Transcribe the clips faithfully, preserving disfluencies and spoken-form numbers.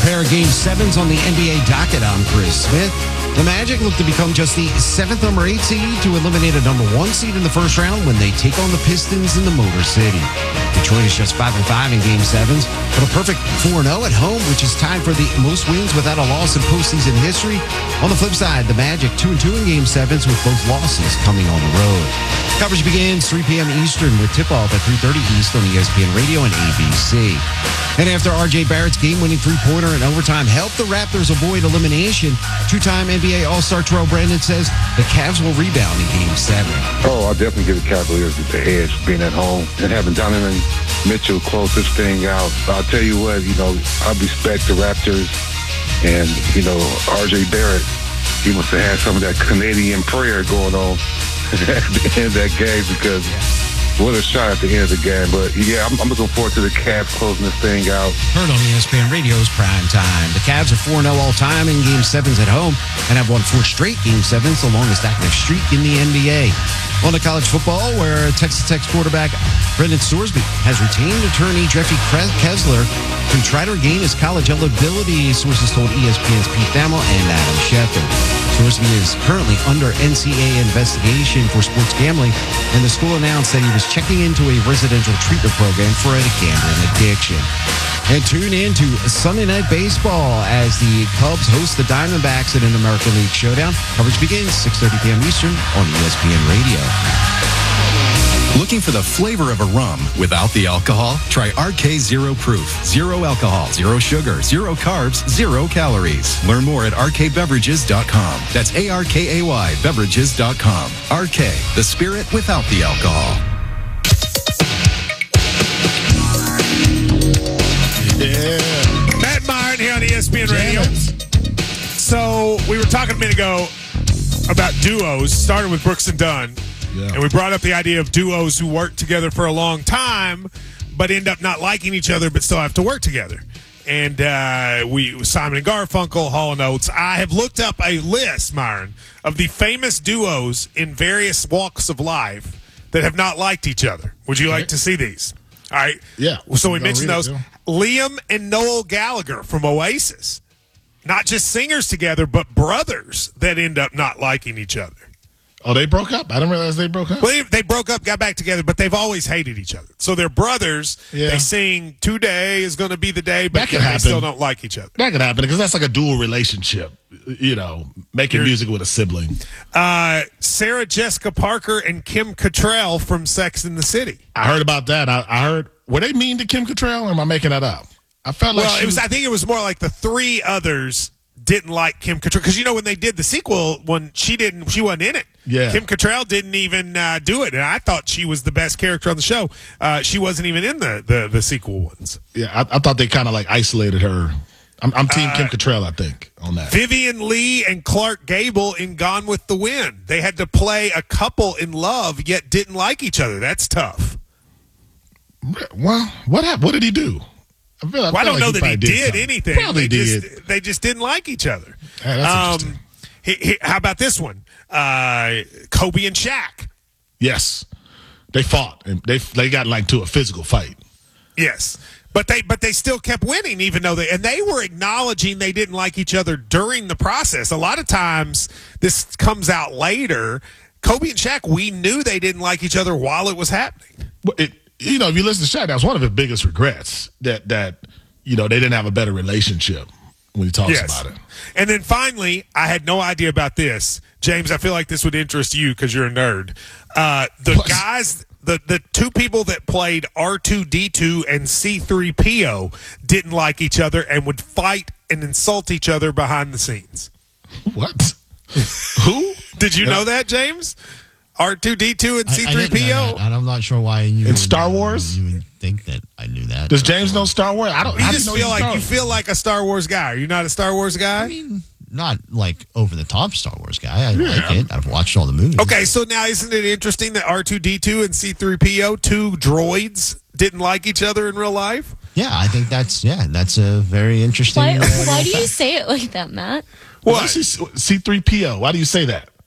pair of Game sevens on the N B A docket. I'm Chris Smith. The Magic look to become just the seventh number eight seed to eliminate a number one seed in the first round when they take on the Pistons in the Motor City. Detroit is just five and five in Game sevens, but a perfect four and oh at home, which is tied for the most wins without a loss in postseason history. On the flip side, the Magic two and two in Game sevens with both losses coming on the road. Coverage begins three p.m. Eastern with tip-off at three thirty East on E S P N Radio and A B C. And after R J Barrett's game-winning three-pointer in overtime helped the Raptors avoid elimination, two-time N B A All-Star Terrell Brandon says the Cavs will rebound in Game seven. Oh, I'll definitely give the Cavaliers the edge being at home and having Donovan Mitchell close this thing out. I'll tell you what, you know, I respect the Raptors and, you know, R J Barrett, he must have had some of that Canadian prayer going on at the end of that game because what a shot at the end of the game. But, yeah, I'm, I'm looking forward to the Cavs closing this thing out. Heard on E S P N Radio's Prime Time. The Cavs are four and oh all-time in Game sevens at home and have won four straight Game sevens, the longest active streak in the N B A. On to college football, where Texas Tech's quarterback Brendan Sorsby has retained attorney Jeffrey Kessler to try to regain his college eligibility, sources told E S P N's Pete Thamel and Adam Schefter. Sorsby is currently under N C A A investigation for sports gambling, and the school announced that he was checking into a residential treatment program for a gambling addiction. And tune in to Sunday Night Baseball as the Cubs host the Diamondbacks in an American League showdown. Coverage begins six thirty p.m. Eastern on E S P N Radio. Looking for the flavor of a rum without the alcohol? Try R K Zero Proof. Zero alcohol, zero sugar, zero carbs, zero calories. Learn more at R K beverages dot com. That's A R K A Y beverages dot com. R K, the spirit without the alcohol. Yeah. Matt Myron here on E S P N Radio. So we were talking a minute ago about duos, started with Brooks and Dunn. Yeah. And we brought up the idea of duos who work together for a long time, but end up not liking each other, but still have to work together. And uh, we, Simon and Garfunkel, Hall and Oates. I have looked up a list, Myron, of the famous duos in various walks of life that have not liked each other. Would you like to see these? All right. Yeah. So we mentioned those. It, Liam and Noel Gallagher from Oasis. Not just singers together, but brothers that end up not liking each other. Oh, they broke up? I didn't realize they broke up. Well, they, they broke up, got back together, but they've always hated each other. So they're brothers. Yeah. They sing, today is going to be the day, but they still don't like each other. That could happen because that's like a dual relationship, you know, making You're, music with a sibling. Uh, Sarah Jessica Parker and Kim Cattrall from Sex and the City. I heard about that. I, I heard, were they mean to Kim Cattrall or am I making that up? I felt like well, she it was, was, I think it was more like the three others didn't like Kim Cattrall because you know when they did the sequel, when she didn't, she wasn't in it. Yeah, Kim Cattrall didn't even uh, do it, and I thought she was the best character on the show. Uh, she wasn't even in the the, the sequel ones. Yeah, I, I thought they kind of like isolated her. I'm, I'm team uh, Kim Cattrall, I think, on that. Vivian Lee and Clark Gable in Gone with the Wind. They had to play a couple in love, yet didn't like each other. That's tough. Well, what happened? What did he do? I, feel, I, well, I don't like know he that he did, did anything. Probably they did. Just, they just didn't like each other. Yeah, that's um, interesting. He, he, how about this one? Uh, Kobe and Shaq. Yes, they fought and they they got like to a physical fight. Yes, but they but they still kept winning, even though they and they were acknowledging they didn't like each other during the process. A lot of times, this comes out later. Kobe and Shaq, we knew they didn't like each other while it was happening. Well, it, you know, if you listen to Shaq, that was one of his biggest regrets that that you know they didn't have a better relationship when he talks yes. about it. And then finally, I had no idea about this. James, I feel like this would interest you because you're a nerd. Uh, the what? guys, the, the two people that played R two D two and C three P O didn't like each other and would fight and insult each other behind the scenes. What? Who? Did you know that, James? R two D two and C three P O? And I'm not sure why you in Star Wars. You would think that I knew that. Does James know Star Wars? I don't. You I just know feel like Star you feel like a Star Wars guy. Are you not a Star Wars guy? I mean, not like over the top Star Wars guy. I yeah. like it. I've watched all the movies. Okay, so now isn't it interesting that R two D two and C three P O, two droids, didn't like each other in real life? Yeah, I think that's yeah, that's a very interesting. Why, uh, why do you say it like that, Matt? What? C three P O. Why do you say that?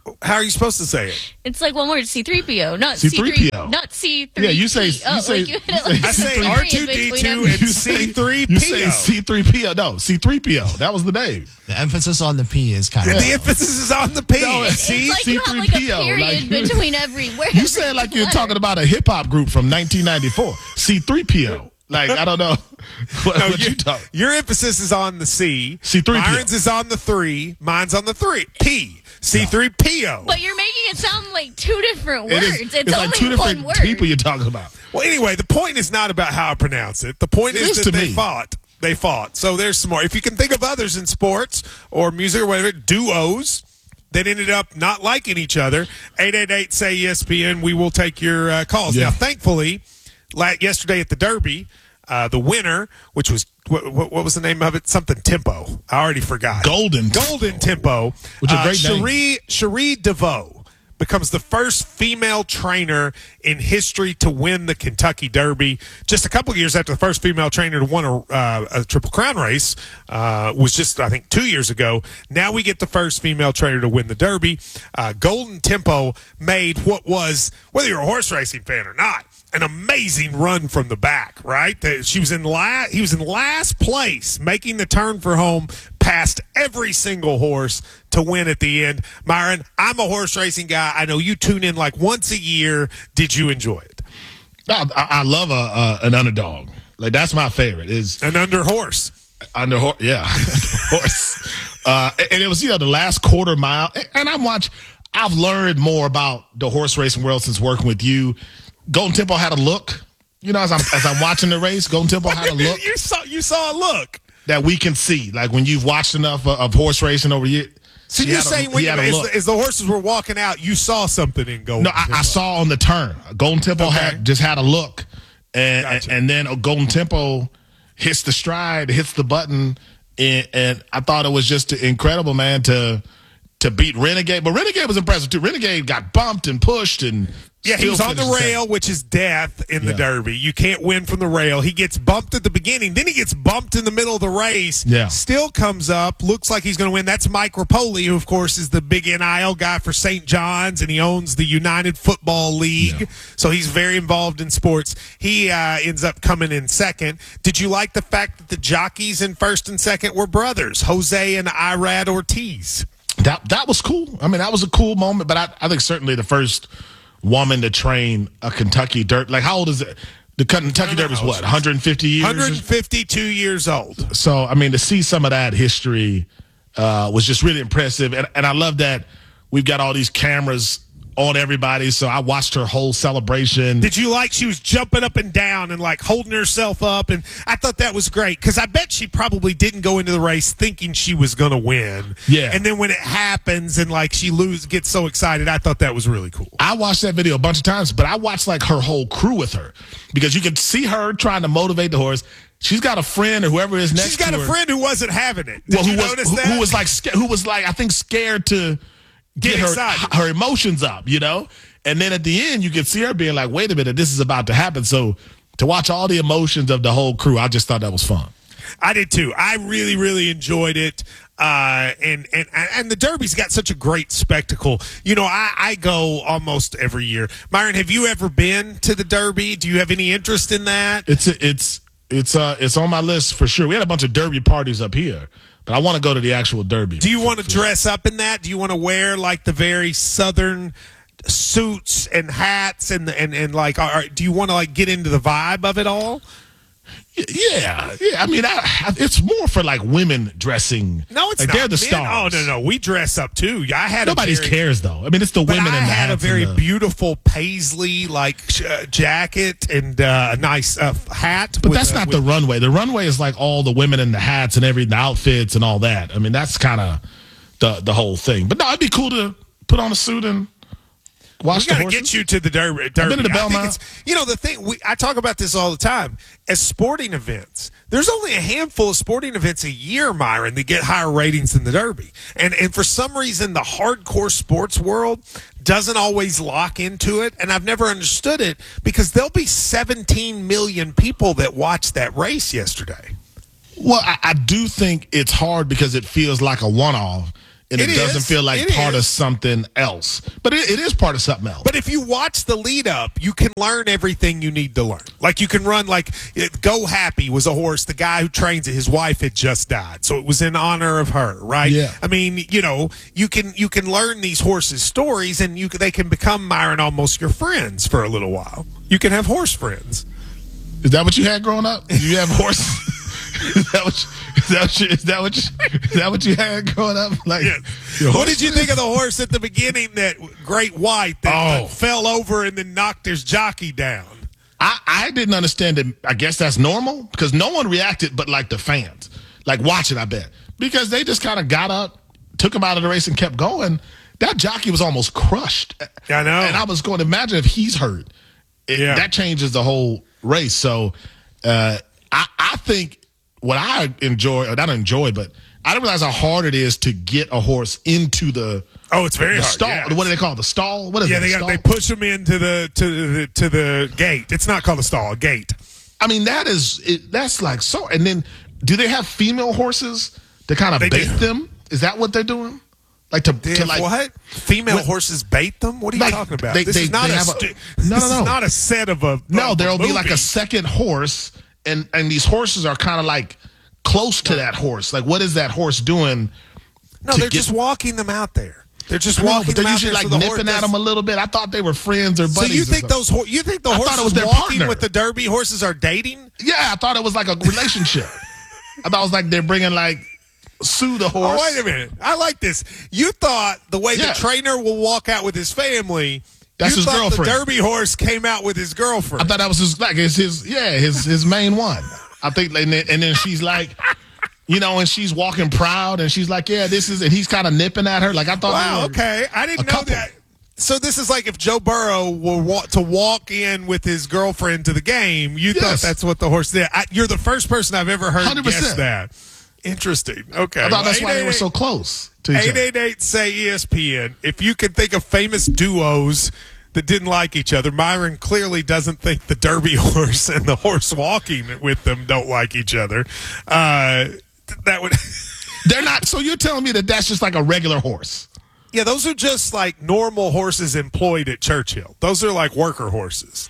How are you supposed to say it? It's like one word, C three P O, not C three P O. not C three. Yeah, you say- you say- like you hit it like I say a R period two D between two them. and C three P O. You say C three P O. No, C three P O. That was the name. The emphasis on the P is kind of. The emphasis is on the P. No, it's- See? It's like you have like a C three P O, period like- between every word. You said like you're talking about a hip hop group from nineteen ninety-four. C three P O. Like, I don't know what, No, what you, you talking. your emphasis is on the C. C three P O. Myron's is on the three. Mine's on the three. P. C three P O. But you're making it sound like two different It words. is, it's it's only like two one different word. people you're talking about. Well, anyway, the point is not about how I pronounce it. The point It is, is that to they me. fought. They fought. So there's some more. If you can think of others in sports or music or whatever, duos that ended up not liking each other, eight eight eight, say E S P N. We will take your uh, calls. Yeah. Now, thankfully, like yesterday at the Derby, uh, the winner, which was, what, what, what was the name of it? Something Tempo. I already forgot. Golden. Golden Tempo. Which is a uh, great name. Cherie, Cherie DeVoe becomes the first female trainer in history to win the Kentucky Derby. Just a couple of years after the first female trainer to win a, uh, a Triple Crown race uh, was just, I think, two years ago. Now we get the first female trainer to win the Derby. Uh, Golden Tempo made what was, whether you're a horse racing fan or not, an amazing run from the back, right? That she was in la- he was in last place, making the turn for home, past every single horse to win at the end. Myron, I'm a horse racing guy. I know you tune in like once a year. Did you enjoy it? I, I love a, uh, an underdog. Like, that's my favorite. Is An under horse. under horse, yeah, horse. Uh, and it was, you know, the last quarter mile. And I'm watch. I've learned more about the horse racing world since working with you. Golden Tempo had a look. You know, as I'm as I'm watching the race, Golden Tempo had a look you saw you saw a look. that we can see. Like, when you've watched enough of, of horse racing over years. So he you're had a- saying when he you, had a as, look. the, as the horses were walking out, you saw something in Golden No, I, Tempo. I saw on the turn. Golden Tempo Okay. had just had a look, and Gotcha. and, and then a Golden Tempo hits the stride, hits the button, and, and I thought it was just incredible, man, to to beat Renegade. But Renegade was impressive too. Renegade got bumped and pushed, and Yeah, he still was on the finished rail, second. which is death in the Yeah. Derby. You can't win from the rail. He gets bumped at the beginning, then he gets bumped in the middle of the race. Yeah. Still comes up, looks like he's going to win. That's Mike Rapoli, who, of course, is the big N I L guy for Saint John's, and he owns the United Football League. Yeah. So he's very involved in sports. He uh, ends up coming in second. Did you like the fact that the jockeys in first and second were brothers, Jose and Irad Ortiz? That that was cool. I mean, that was a cool moment. But I, I think certainly the first woman to train a Kentucky Derby. Like, how old is it? The Kentucky Derby is what, one hundred fifty years? one hundred fifty-two years old. So, I mean, to see some of that history uh, was just really impressive. And, and I love that we've got all these cameras on everybody. So I watched her whole celebration. Did you like she was jumping up and down and like holding herself up? And I thought that was great because I bet she probably didn't go into the race thinking she was going to win. Yeah. And then when it happens and like she lose, gets so excited, I thought that was really cool. I watched that video a bunch of times, but I watched like her whole crew with her because you could see her trying to motivate the horse. She's got a friend or whoever is next She's got to a her. friend who wasn't having it. Did Well, you who was, notice who, that? who was like, sca- who was like, I think scared to Get get, her, excited. her emotions up, you know? And then at the end, you could see her being like, wait a minute, this is about to happen. So to watch all the emotions of the whole crew, I just thought that was fun. I did too. I really, really enjoyed it. Uh, and, and, and the Derby's got such a great spectacle. You know, I, I go almost every year. Myron, have you ever been to the Derby? Do you have any interest in that? It's, it's, it's, uh, it's on my list for sure. We had a bunch of Derby parties up here, but I want to go to the actual Derby. Do you want to dress up in that? Do you want to wear like the very Southern suits and hats and, and, and like, are, do you want to like get into the vibe of it all? Yeah, yeah. I mean, I, I, it's more for like women dressing. No, it's like not. they're the Men- stars. Oh, no, no. We dress up too. I had Nobody a very, cares though. I mean, it's the But women I and the had a hats and very the- beautiful paisley like uh, jacket and uh, a nice uh, hat. But with that's a- not with- the runway. The runway is like all the women in the hats and every the outfits and all that. I mean, that's kind of the the whole thing. But no, it'd be cool to put on a suit and watch We got the to horses. get you to the Derby. Derby. been to the I think Belmont. it's- You know, the thing, we, I talk about this all the time. As sporting events, there's only a handful of sporting events a year, Myron, that get higher ratings than the Derby. And and for some reason, the hardcore sports world doesn't always lock into it. And I've never understood it because there'll be seventeen million people that watched that race yesterday. Well, I, I do think it's hard because it feels like a one-off. and it, It doesn't is. feel like It part is. of something else. But it, it is part of something else. But if you watch the lead up, you can learn everything you need to learn. Like you can run like it, Go Happy was a horse. The guy who trains it, his wife had just died, so it was in honor of her, right? Yeah. I mean, you know, you can you can learn these horses' stories, and you they can become, Myron, almost your friends for a little while. You can have horse friends. Is that what you had growing up? Did you have horses? is that what? You, is that what? You, is that what? You, is that what you had growing up? Like, Yeah. your What did horses? you think of the horse at the beginning, that Great White that, Oh. that fell over and then knocked his jockey down? I, I didn't understand it. I guess that's normal because no one reacted but like the fans. Like, watch it, I bet. Because they just kind of got up, took him out of the race, and kept going. That jockey was almost crushed. I know. And I was going to imagine if he's hurt, it, Yeah. that changes the whole race. So uh, I, I think what I enjoy, or not enjoy, but I didn't realize how hard it is to get a horse into the, Oh, it's very the hard. stall. yeah. What do they call it? The stall? What is Yeah, it? they The got stall? they push them into the to the to the gate. It's not called a stall, a gate. I mean, that is it, that's like so. And then, do they have female horses to kind of They bait do. them? Is that what they're doing? Like to, They to have like what? Female what- horses bait them? What are you Like, talking about? they- this they- is not they a, have a- stu- No, this no, no. is not a set of a no, of there'll a be like a movie. second horse, and and these horses are kind of like close to that horse. Like, what is that horse doing? No, to they're get- just walking them out there. They're just I know, walking but them they're out usually there. like so the horse nipping at does- them a little bit. I thought they were friends or So buddies. you or think something. those hor- you think the I thought horses it was their walking partner. with the Derby horses are dating? Yeah, I thought it was like a relationship. I thought it was like they're bringing like Sue the horse. Oh, wait a minute. I like this. You thought the way Yeah. the trainer will walk out with his family, That's you his thought girlfriend. the Derby horse came out with his girlfriend. I thought that was his like his, his yeah his his main one. I think and then, and then she's like, you know, and she's walking proud and she's like, yeah, this is, and he's kind of nipping at her. Like I thought. Wow, they were okay. I didn't a know couple. that. So this is like if Joe Burrow were wa- to walk in with his girlfriend to the game, you thought Yes. that's what the horse did. I, you're the first person I've ever heard one hundred percent. guess that. Interesting. Okay. I thought that's Well, why they were so eight eight eight close to each eight other. eight eight say E S P N. If you can think of famous duos that didn't like each other, Myron clearly doesn't think the Derby horse and the horse walking with them don't like each other. Uh, that would. They're not. So you're telling me that that's just like a regular horse? Yeah, those are just like normal horses employed at Churchill. Those are like worker horses.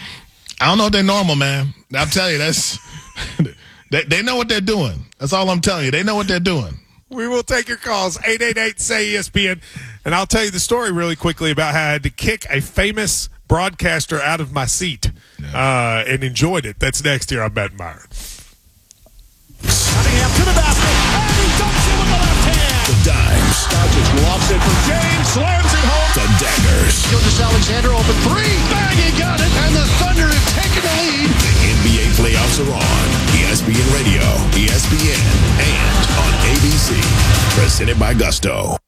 I don't know if they're normal, man. I'm telling you, that's they, they know what they're doing. That's all I'm telling you. They know what they're doing. We will take your calls, eight eight eight say E S P N. And I'll tell you the story really quickly about how I had to kick a famous broadcaster out of my seat uh, and enjoyed it. That's next here on Matt Myron. Cunningham to the basket, and he dumps it with the left hand. The dimes, Doncic lofts it for James, slams it home. the daggers, Gilgeous Alexander open three, bang, he got it, and the Thunder have taken the lead. the N B A playoffs are on. E S P N Radio, E S P N, and on A B C. Presented by Gusto.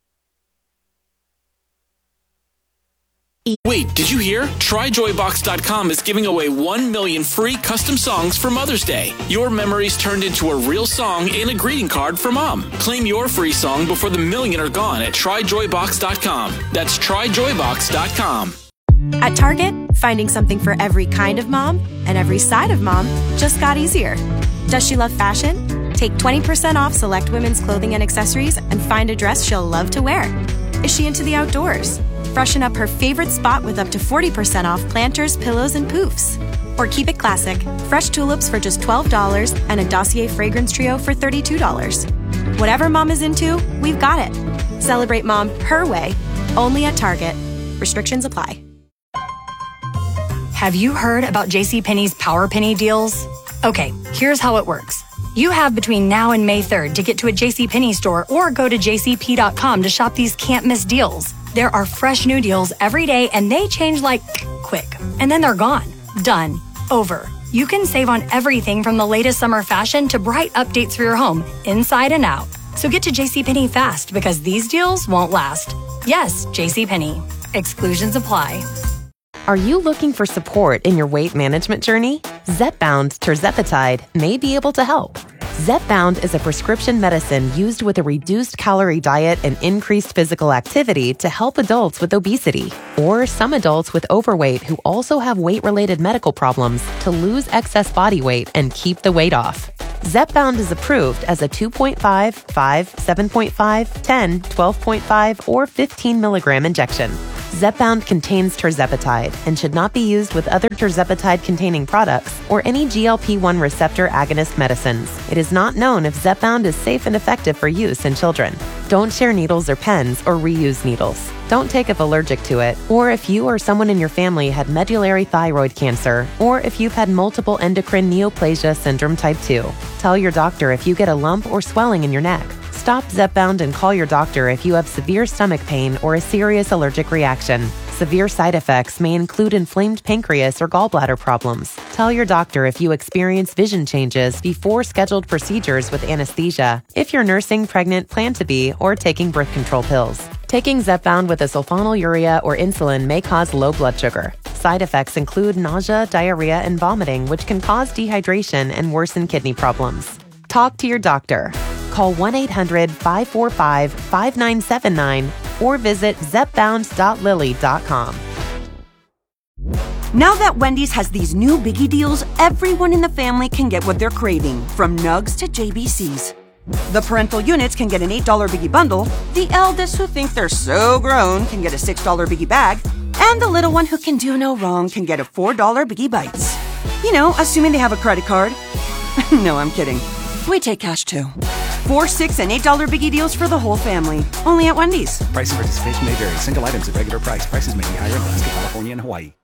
Wait, did you hear? Try Joy Box dot com is giving away one million free custom songs for Mother's Day. Your memories turned into a real song and a greeting card for Mom. Claim your free song before the million are gone at Try Joy Box dot com. That's Try Joy Box dot com. At Target, finding something for every kind of mom and every side of mom just got easier. Does she love fashion? Take twenty percent off select women's clothing and accessories and find a dress she'll love to wear. Is she into the outdoors? Freshen up her favorite spot with up to forty percent off planters, pillows, and poofs. Or keep it classic. Fresh tulips for just twelve dollars and a Dossier fragrance trio for thirty-two dollars. Whatever mom is into, we've got it. Celebrate mom her way, only at Target. Restrictions apply. Have you heard about JCPenney's Power Penny deals? Okay, here's how it works. You have between now and May third to get to a JCPenney store or go to J C P dot com to shop these can't-miss deals. There are fresh new deals every day and they change like quick. And then they're gone. Done. Over. You can save on everything from the latest summer fashion to bright updates for your home, inside and out. So get to JCPenney fast because these deals won't last. Yes, JCPenney. Exclusions apply. Are you looking for support in your weight management journey? Zepbound tirzepatide may be able to help. Zepbound is a prescription medicine used with a reduced calorie diet and increased physical activity to help adults with obesity or some adults with overweight who also have weight-related medical problems to lose excess body weight and keep the weight off. Zepbound is approved as a two point five, five, seven point five, ten, twelve point five, or fifteen milligram injection. Zepbound contains tirzepatide and should not be used with other tirzepatide-containing products or any G L P one receptor agonist medicines. It is not known if Zepbound is safe and effective for use in children. Don't share needles or pens or reuse needles. Don't take if allergic to it, or if you or someone in your family had medullary thyroid cancer, or if you've had multiple endocrine neoplasia syndrome type two. Tell your doctor if you get a lump or swelling in your neck. Stop Zepbound and call your doctor if you have severe stomach pain or a serious allergic reaction. Severe side effects may include inflamed pancreas or gallbladder problems. Tell your doctor if you experience vision changes before scheduled procedures with anesthesia, if you're nursing, pregnant, plan to be, or taking birth control pills. Taking Zepbound with a sulfonylurea or insulin may cause low blood sugar. Side effects include nausea, diarrhea, and vomiting, which can cause dehydration and worsen kidney problems. Talk to your doctor. Call one eight hundred, five four five, five nine seven nine or visit zepbound dot lilly dot com. Now that Wendy's has these new biggie deals, everyone in the family can get what they're craving, from nugs to J B Cs. The parental units can get an eight dollar biggie bundle, the eldest who think they're so grown can get a six dollar biggie bag, and the little one who can do no wrong can get a four dollar biggie bites. You know, assuming they have a credit card. No, I'm kidding. We take cash too. Four, six, and eight dollar biggie deals for the whole family. Only at Wendy's. Price and participation may vary. Single items at regular price. Prices may be higher in Alaska, California, and Hawaii.